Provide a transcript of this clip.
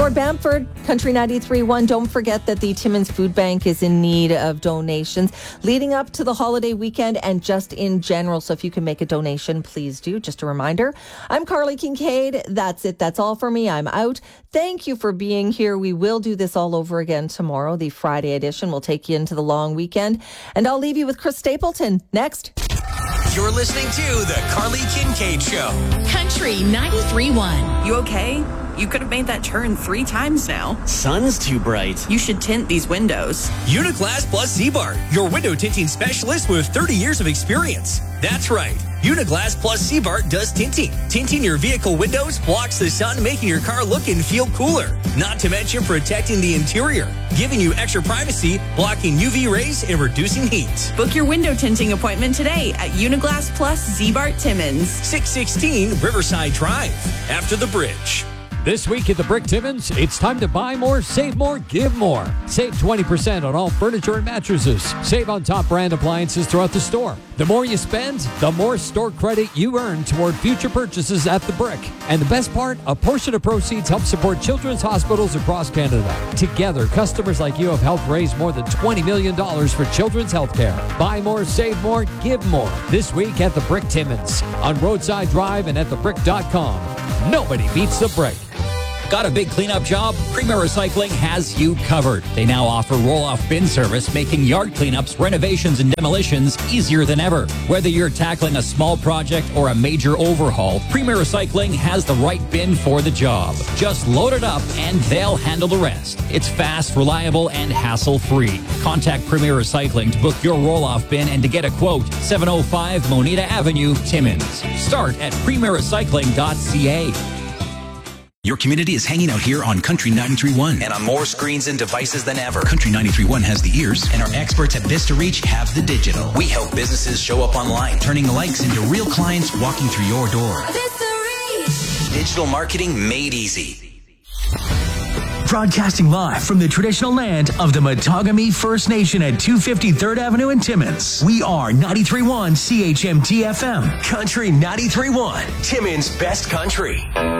Port Bamford, Country 93.1. Don't forget that the Timmins Food Bank is in need of donations leading up to the holiday weekend and just in general. So if you can make a donation, please do. Just a reminder. I'm Carly Kincaid. That's it. That's all for me. I'm out. Thank you for being here. We will do this all over again tomorrow. The Friday edition will take you into the long weekend. And I'll leave you with Chris Stapleton next. You're listening to The Carly Kincaid Show. Country 93.1. You okay? You could have made that turn 3 times now. Sun's too bright. You should tint these windows. Uniglass Plus Z-Bart, your window tinting specialist with 30 years of experience. That's right. Uniglass Plus Z-Bart does tinting. Tinting your vehicle windows blocks the sun, making your car look and feel cooler. Not to mention protecting the interior, giving you extra privacy, blocking UV rays, and reducing heat. Book your window tinting appointment today at Uniglass Plus Z-Bart Timmins. 616 Riverside Drive, after the bridge. This week at the Brick Timmins, it's time to buy more, save more, give more. Save 20% on all furniture and mattresses. Save on top brand appliances throughout the store. The more you spend, the more store credit you earn toward future purchases at the Brick. And the best part, a portion of proceeds help support children's hospitals across Canada. Together, customers like you have helped raise more than $20 million for children's health care. Buy more, save more, give more. This week at the Brick Timmins on Roadside Drive and at thebrick.com. Nobody beats the Brick. Got a big cleanup job? Premier Recycling has you covered. They now offer roll-off bin service, making yard cleanups, renovations, and demolitions easier than ever. Whether you're tackling a small project or a major overhaul, Premier Recycling has the right bin for the job. Just load it up and they'll handle the rest. It's fast, reliable, and hassle-free. Contact Premier Recycling to book your roll-off bin and to get a quote. 705 Moneta Avenue, Timmins. Start at premierrecycling.ca. Your community is hanging out here on Country 93.1 and on more screens and devices than ever. Country 93.1 has the ears, and our experts at Vista Reach have the digital. We help businesses show up online, turning the likes into real clients walking through your door. Vista Reach. Digital marketing made easy. Broadcasting live from the traditional land of the Matagami First Nation at 250 3rd Avenue in Timmins. We are 93.1 CHMT FM. Country 93.1, Timmins' best country.